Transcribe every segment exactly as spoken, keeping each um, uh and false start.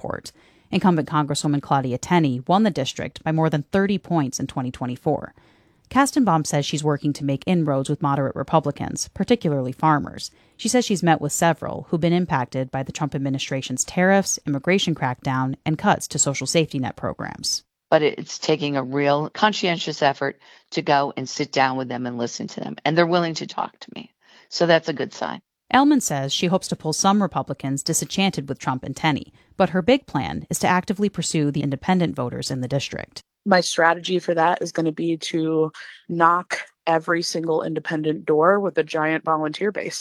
Airport. Incumbent Congresswoman Claudia Tenney won the district by more than thirty points in twenty twenty-four. Kastenbaum says she's working to make inroads with moderate Republicans, particularly farmers. She says she's met with several who've been impacted by the Trump administration's tariffs, immigration crackdown, and cuts to social safety net programs. But it's taking a real conscientious effort to go and sit down with them and listen to them. And they're willing to talk to me. So that's a good sign. Elman says she hopes to pull some Republicans disenchanted with Trump and Tenney, but her big plan is to actively pursue the independent voters in the district. My strategy for that is going to be to knock every single independent door with a giant volunteer base.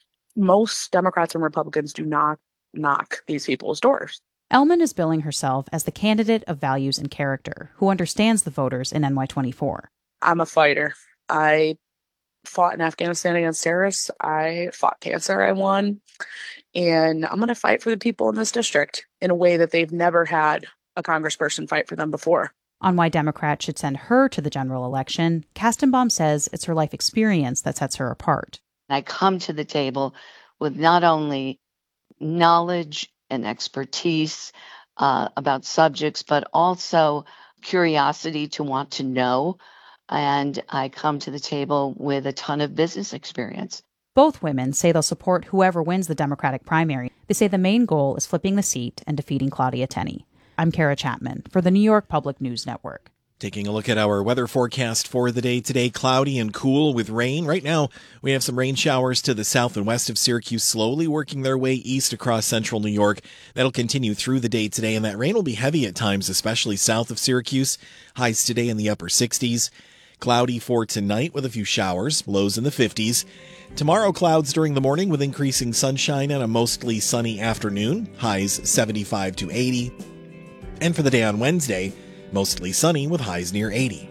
Most Democrats and Republicans do not knock these people's doors. Elman is billing herself as the candidate of values and character who understands the voters in N Y twenty-four. I'm a fighter. I fought in Afghanistan against terrorists. I fought cancer. I won. And I'm going to fight for the people in this district in a way that they've never had a congressperson fight for them before. On why Democrats should send her to the general election, Kastenbaum says it's her life experience that sets her apart. I come to the table with not only knowledge and expertise uh, about subjects, but also curiosity to want to know. And I come to the table with a ton of business experience. Both women say they'll support whoever wins the Democratic primary. They say the main goal is flipping the seat and defeating Claudia Tenney. I'm Kara Chapman for the New York Public News Network. Taking a look at our weather forecast for the day today, cloudy and cool with rain. Right now, we have some rain showers to the south and west of Syracuse, slowly working their way east across central New York. That'll continue through the day today, and that rain will be heavy at times, especially south of Syracuse. Highs today in the upper sixties. Cloudy for tonight with a few showers, lows in the fifties. Tomorrow, clouds during the morning with increasing sunshine and a mostly sunny afternoon. Highs seventy-five to eighty. And for the day on Wednesday, mostly sunny with highs near eighty.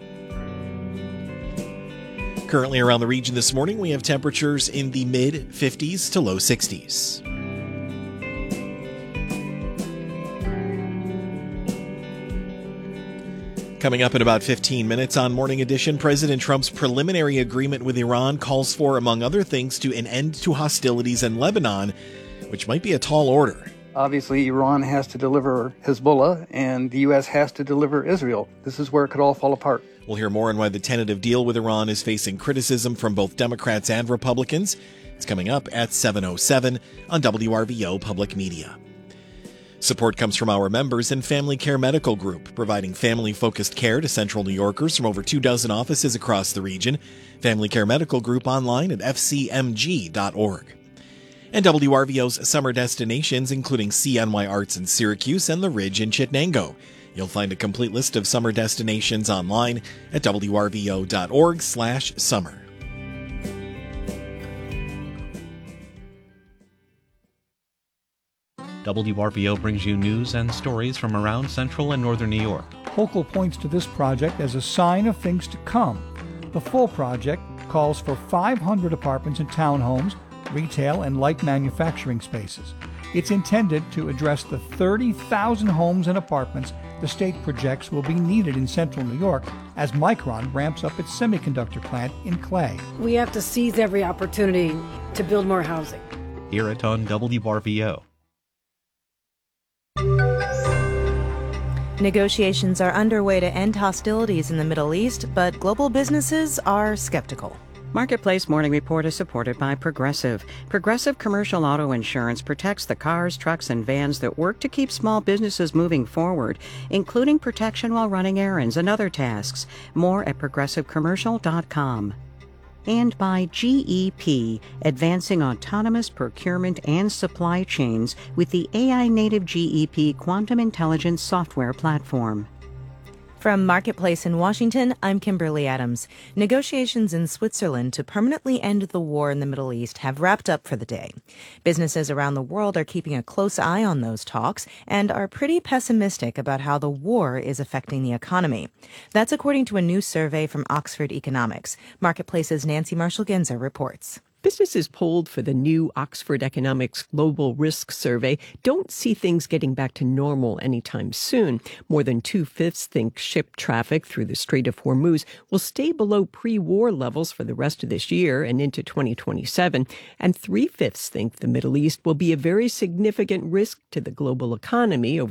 Currently around the region this morning, we have temperatures in the mid fifties to low sixties. Coming up in about fifteen minutes on Morning Edition, President Trump's preliminary agreement with Iran calls for, among other things, to an end to hostilities in Lebanon, which might be a tall order. Obviously, Iran has to deliver Hezbollah, and the U S has to deliver Israel. This is where it could all fall apart. We'll hear more on why the tentative deal with Iran is facing criticism from both Democrats and Republicans. It's coming up at seven oh seven on W R V O Public Media. Support comes from our members in Family Care Medical Group, providing family-focused care to Central New Yorkers from over two dozen offices across the region. Family Care Medical Group online at f c m g dot org. And W R V O's summer destinations, including C N Y Arts in Syracuse and The Ridge in Chittenango. You'll find a complete list of summer destinations online at w r v o dot org slash summer. W R V O brings you news and stories from around central and northern New York. Hochul points to this project as a sign of things to come. The full project calls for five hundred apartments and townhomes, retail and light manufacturing spaces. It's intended to address the thirty thousand homes and apartments the state projects will be needed in central New York as Micron ramps up its semiconductor plant in Clay. We have to seize every opportunity to build more housing. Hear it on W R V O. Negotiations are underway to end hostilities in the Middle East, but global businesses are skeptical. Marketplace Morning Report is supported by Progressive. Progressive Commercial Auto Insurance protects the cars, trucks, and vans that work to keep small businesses moving forward, including protection while running errands and other tasks. More at progressive commercial dot com. And by G E P, advancing autonomous procurement and supply chains with the A I-native G E P Quantum Intelligence software platform. From Marketplace in Washington, I'm Kimberly Adams. Negotiations in Switzerland to permanently end the war in the Middle East have wrapped up for the day. Businesses around the world are keeping a close eye on those talks and are pretty pessimistic about how the war is affecting the economy. That's according to a new survey from Oxford Economics. Marketplace's Nancy Marshall-Ginzer reports. Businesses polled for the new Oxford Economics Global Risk Survey don't see things getting back to normal anytime soon. More than two-fifths think ship traffic through the Strait of Hormuz will stay below pre-war levels for the rest of this year and into twenty twenty-seven. And three-fifths think the Middle East will be a very significant risk to the global economy over